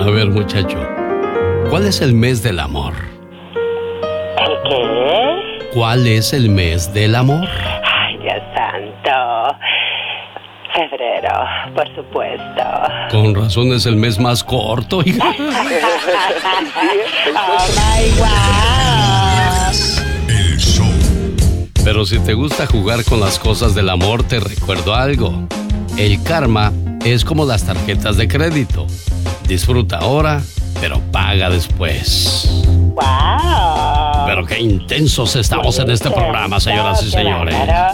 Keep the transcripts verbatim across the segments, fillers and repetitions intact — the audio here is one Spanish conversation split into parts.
ver, muchacho, ¿cuál es el mes del amor? ¿El qué? ¿Cuál es el mes del amor? Ay, Dios santo. Febrero, por supuesto. Con razón es el mes más corto, hija. Oh my God. El show. Pero si te gusta jugar con las cosas del amor, te recuerdo algo. El karma es como las tarjetas de crédito. Disfruta ahora, pero paga después. Wow. Pero qué intensos estamos en este programa, señoras y señores.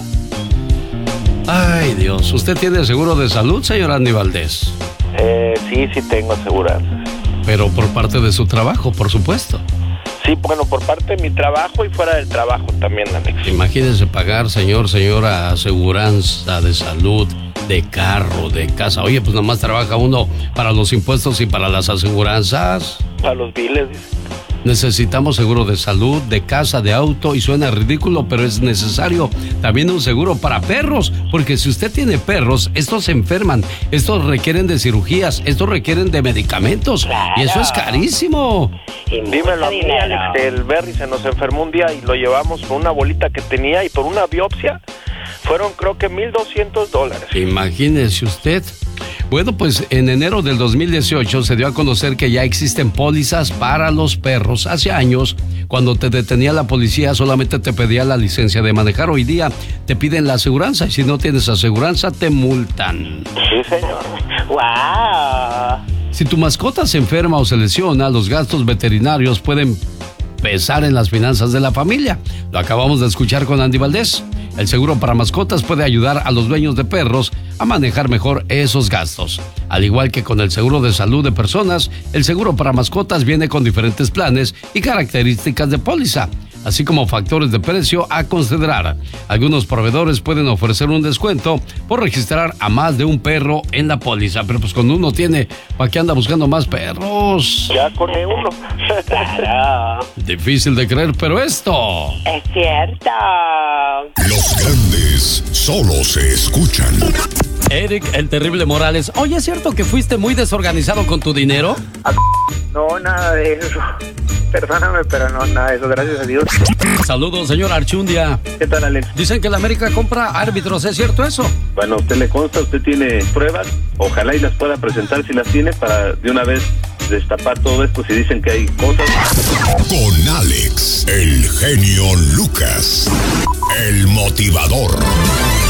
Ay, Dios. ¿Usted tiene seguro de salud, señor Andy Valdés? Eh, sí, sí tengo aseguranza. Pero por parte de su trabajo, por supuesto. Sí, bueno, por parte de mi trabajo y fuera del trabajo también, Alex. Imagínese pagar, señor, señora, aseguranza de salud, de carro, de casa. Oye, pues nomás trabaja uno para los impuestos y para las aseguranzas. Para los biles, dice. Necesitamos seguro de salud, de casa, de auto, y suena ridículo, pero es necesario también un seguro para perros, porque si usted tiene perros, estos se enferman, estos requieren de cirugías, estos requieren de medicamentos, claro. Y eso es carísimo. Y dímelo a mí, dinero. Alex, el Berry se nos enfermó un día y lo llevamos por una bolita que tenía y por una biopsia fueron creo que mil doscientos dólares. Imagínese usted. Bueno, pues en enero del dos mil dieciocho se dio a conocer que ya existen pólizas para los perros. Hace años, cuando te detenía la policía, solamente te pedía la licencia de manejar. Hoy día te piden la aseguranza y si no tienes aseguranza te multan. Sí, señor. Wow. Si tu mascota se enferma o se lesiona, los gastos veterinarios pueden pesar en las finanzas de la familia. Lo acabamos de escuchar con Andy Valdés. El seguro para mascotas puede ayudar a los dueños de perros a manejar mejor esos gastos. Al igual que con el seguro de salud de personas, el seguro para mascotas viene con diferentes planes y características de póliza, así como factores de precio a considerar. Algunos proveedores pueden ofrecer un descuento por registrar a más de un perro en la póliza, pero pues cuando uno tiene, ¿para qué anda buscando más perros? Ya con uno. Claro. Difícil de creer, pero esto... Es cierto. Los grandes solo se escuchan. Eric, el terrible Morales. Oye, ¿es cierto que fuiste muy desorganizado con tu dinero? No, nada de eso. Perdóname, pero no, nada de eso, gracias a Dios. Saludos, señor Archundia. ¿Qué tal, Alex? Dicen que la América compra árbitros, ¿es cierto eso? Bueno, a usted le consta, usted tiene pruebas, ojalá y las pueda presentar si las tiene para de una vez destapar todo esto si dicen que hay cosas. Con Alex, el genio Lucas, el motivador.